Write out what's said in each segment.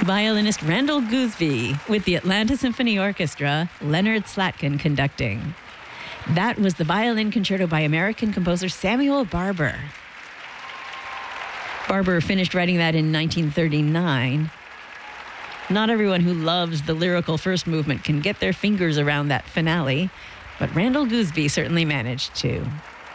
Violinist Randall Gooseby with the Atlanta Symphony Orchestra, Leonard Slatkin conducting. That was the violin concerto by American composer Samuel Barber. Barber finished writing that in 1939. Not everyone who loves the lyrical first movement can get their fingers around that finale, but Randall Gooseby certainly managed to.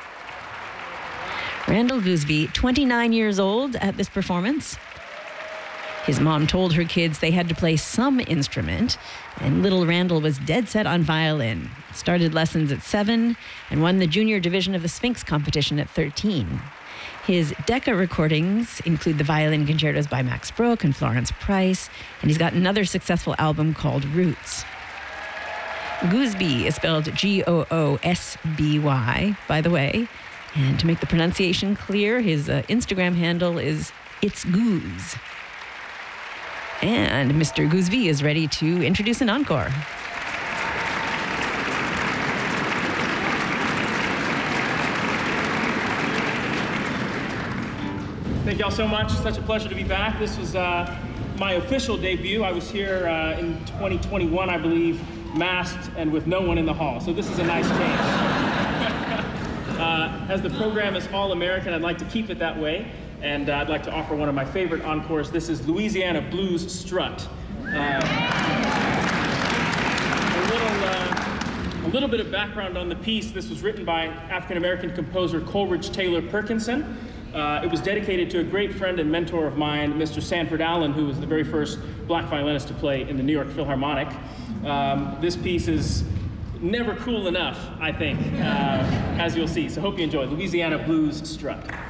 Randall Gooseby, 29 years old at this performance. His mom told her kids they had to play some instrument, and little Randall was dead set on violin. Started lessons at 7 and won the junior division of the Sphinx competition at 13. His Decca recordings include the violin concertos by Max Bruch and Florence Price, and he's got another successful album called Roots. Gooseby is spelled Goosby, by the way. And to make the pronunciation clear, his Instagram handle is It's Goose. And Mr. Gooseby is ready to introduce an encore. Thank y'all so much. Such a pleasure to be back. This was my official debut. I was here in 2021, I believe, masked and with no one in the hall. So this is a nice change. As the program is all-American, I'd like to keep it that way. And I'd like to offer one of my favorite encores. This is Louisiana Blues Strut. A little bit of background on the piece. This was written by African-American composer Coleridge Taylor Perkinson. It was dedicated to a great friend and mentor of mine, Mr. Sanford Allen, who was the very first black violinist to play in the New York Philharmonic. This piece is never cool enough, I think, as you'll see. So hope you enjoy Louisiana Blues Strut.